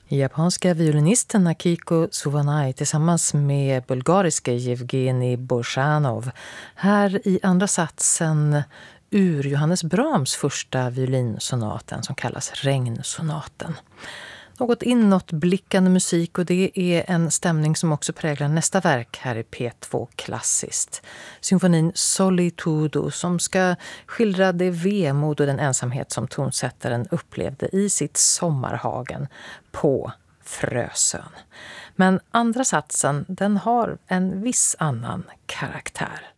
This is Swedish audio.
Japanska violinisten Akiko Suvanai tillsammans med bulgariske Yevgeni Borsanov. Här i andra satsen ur Johannes Brahms första violinsonaten som kallas Regnsonaten. Något inåtblickande musik, och det är en stämning som också präglar nästa verk här i P2 Klassiskt. Symfonin Solitudo som ska skildra det vemod och den ensamhet som tonsättaren upplevde i sitt sommarhagen på Frösön. Men andra satsen, den har en viss annan karaktär.